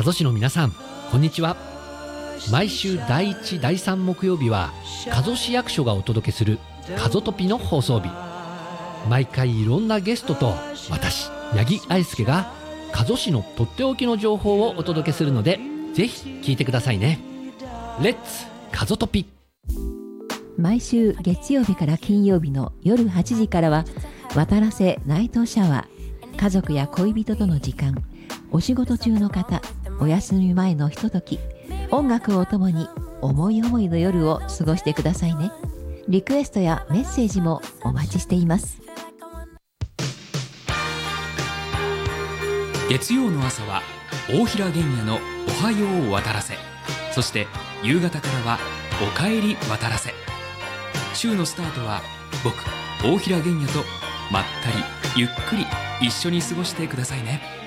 加須市の皆さん、こんにちは。毎週第1、第3木曜日は加須市役所がお届けする加須トピの放送日。毎回いろんなゲストと私、八木愛介が加須市のとっておきの情報をお届けするので、ぜひ聞いてくださいね。レッツ加須トピ。 毎週月曜日から金曜日の夜8時からは渡良瀬ナイトシャワー。家族や恋人との時間、お仕事中の方、お休み前のひととき、音楽をともに思い思いの夜を過ごしてくださいね。リクエストやメッセージもお待ちしています。 月曜の朝は大平玄也のおはよう渡良瀬、そして夕方からはおかえり渡良瀬。週のスタートは僕大平玄也とまったりゆっくり一緒に過ごしてくださいね。